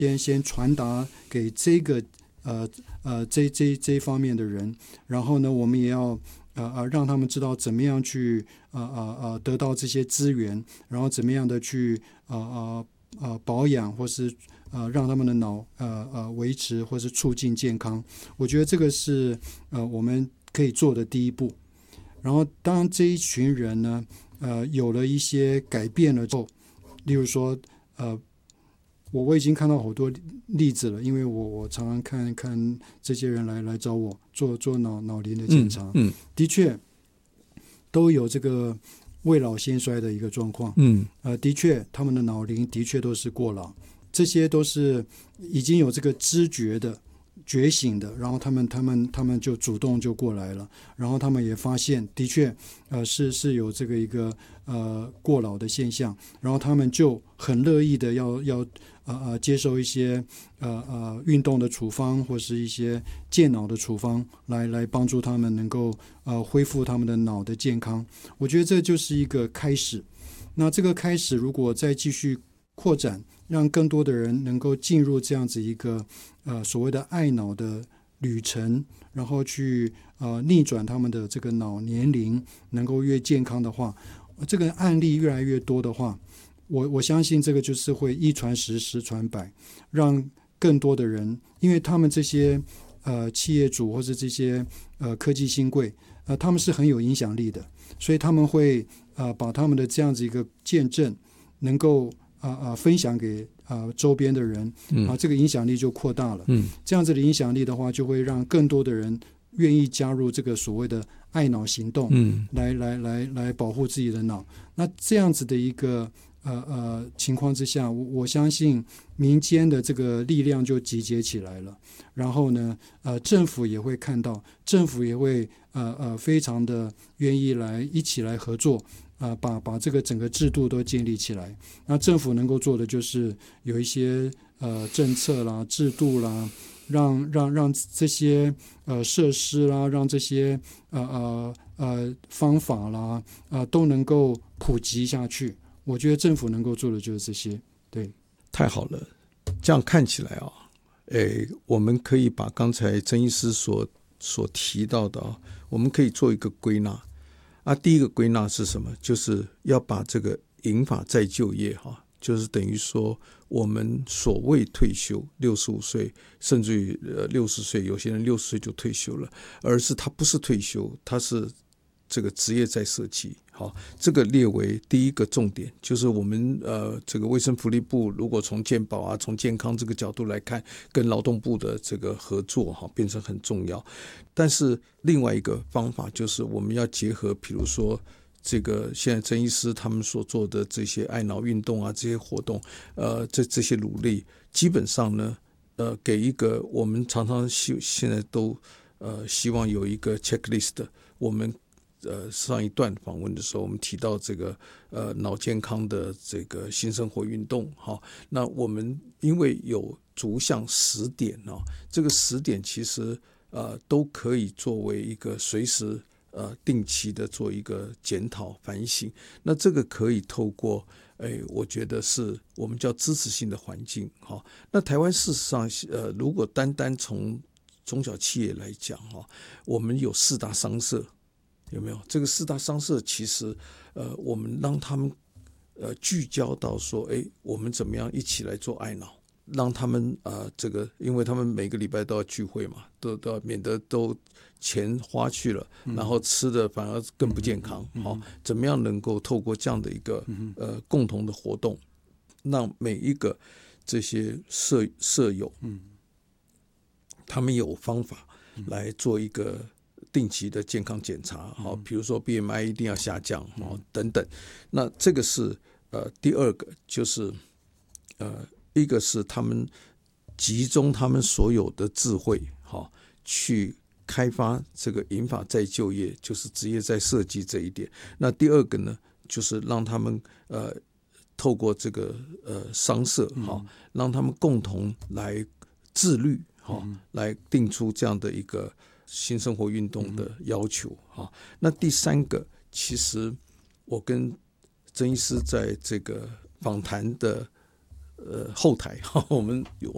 先传达给这个这一方面的人，然后呢，我们也要让他们知道怎么样去得到这些资源，然后怎么样的去保养，或是让他们的脑维持或是促进健康。我觉得这个是我们可以做的第一步。然后当这一群人呢有了一些改变了之后，例如说我已经看到好多例子了，因为我常常看这些人来找我做脑龄的检查，的确都有这个未老先衰的一个状况，的确他们的脑龄的确都是过老，这些都是已经有这个知觉的觉醒的，然后他们就主动就过来了，然后他们也发现的确是有这个一个过劳的现象，然后他们就很乐意的要接受一些运动的处方或是一些健脑的处方来帮助他们能够恢复他们的脑的健康。我觉得这就是一个开始。那这个开始如果再继续扩展，让更多的人能够进入这样子一个所谓的爱脑的旅程，然后去逆转他们的这个脑年龄能够越健康的话，这个案例越来越多的话，我相信这个就是会一传十，十传百，让更多的人，因为他们这些企业主或是这些科技新贵他们是很有影响力的，所以他们会把他们的这样子一个见证能够分享给周边的人，这个影响力就扩大了。这样子的影响力的话，就会让更多的人愿意加入这个所谓的爱脑行动，来保护自己的脑。那这样子的一个情况之下，我相信民间的这个力量就集结起来了，然后呢政府也会看到，政府也会非常的愿意一起来合作，把这个整个制度都建立起来。那政府能够做的就是有一些政策啦、制度啦，让这些设施啦，让这些方法啦都能够普及下去。我觉得政府能够做的就是这些。对， 太好了。这样看起来我们可以把刚才曾医师所提到的我们可以做一个归纳。第一个归纳是什么？就是要把这个银发再就业就是等于说我们所谓退休65岁甚至于60岁，有些人60岁就退休了，而是他不是退休，他是这个职业再设计。这个列为第一个重点，就是我们这个卫生福利部如果从健保从健康这个角度来看，跟劳动部的这个合作变成很重要。但是另外一个方法就是我们要结合，比如说这个现在曾医师他们所做的这些爱脑运动这些活动，这些努力，基本上呢给一个我们常常现在都希望有一个 checklist。我们上一段访问的时候，我们提到这个脑健康的这个新生活运动。那我们因为有逐项10点这个10点其实都可以作为一个随时定期的做一个检讨反省。那这个可以透过我觉得是我们叫支持性的环境。那台湾事实上如果单从中小企业来讲我们有4大商社，有没有？这个4大商社其实我们让他们聚焦到说我们怎么样一起来做爱脑，让他们这个因为他们每个礼拜都要聚会嘛，都要免得都钱花去了，然后吃的反而更不健康。怎么样能够透过这样的一个共同的活动，让每一个这些舍友他们有方法来做一个定期的健康检查，比如说 BMI 一定要下降等等。那这个是第二个，就是一个是他们集中他们所有的智慧去开发这个银发再就业，就是职业再设计这一点。那第二个呢，就是让他们透过这个商社让他们共同来自律来定出这样的一个新生活运动的要求。那第三个，其实我跟曾医师在这个访谈的后台我们